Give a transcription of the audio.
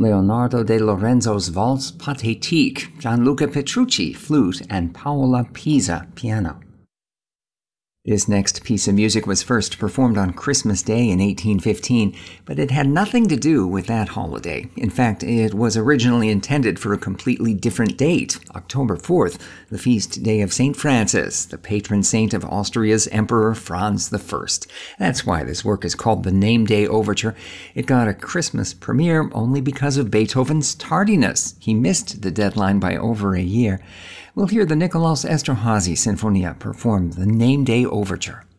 Leonardo de Lorenzo's Valse Pathétique, Gianluca Petrucci, flute, and Paola Pisa, piano. This next piece of music was first performed on Christmas Day in 1815, but it had nothing to do with that holiday. In fact, it was originally intended for a completely different date, October 4th, the feast day of St. Francis, the patron saint of Austria's Emperor Franz I. That's why this work is called the Name Day Overture. It got a Christmas premiere only because of Beethoven's tardiness. He missed the deadline by over a year. We'll hear the Nikolaus Esterházy Sinfonia perform the Name Day Overture.